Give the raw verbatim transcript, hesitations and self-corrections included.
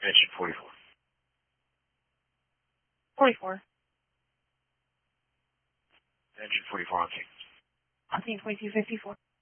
Engine forty-four. forty-four. Engine forty-four on King. King twenty-two fifty-four.